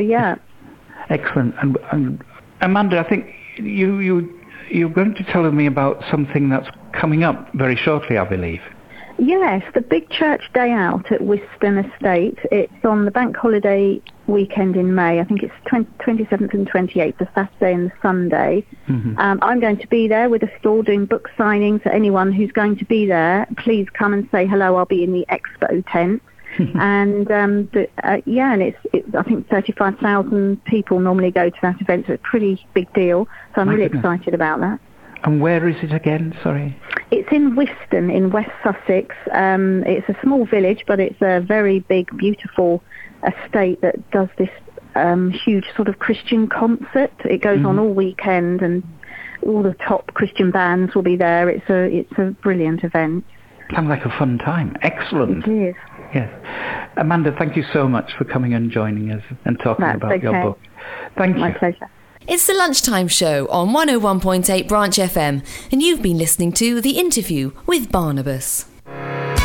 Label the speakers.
Speaker 1: yeah.
Speaker 2: Excellent. And Amanda, I think you're going to tell me about something that's coming up very shortly, I believe.
Speaker 1: Yes, the Big Church Day Out at Whiston Estate. It's on the bank holiday weekend in May. I think it's 27th and 28th, the Saturday and the Sunday.
Speaker 2: Mm-hmm.
Speaker 1: I'm going to be there with a stall doing book signings. So anyone who's going to be there, please come and say hello. I'll be in the expo tent. And and it's I think 35,000 people normally go to that event, so it's a pretty big deal. So I'm really excited about that.
Speaker 2: And where is it again? Sorry.
Speaker 1: It's in Whiston, in West Sussex. It's a small village, but it's a very big, beautiful estate that does this huge sort of Christian concert. It goes on all weekend, and all the top Christian bands will be there. It's a brilliant event.
Speaker 2: Sounds like a fun time. Excellent.
Speaker 1: It is.
Speaker 2: Yes. Amanda, thank you so much for coming and joining us and talking about your book. Thank you.
Speaker 1: My pleasure.
Speaker 3: It's the Lunchtime Show on 101.8 Branch FM, and you've been listening to The Interview with Barnabas.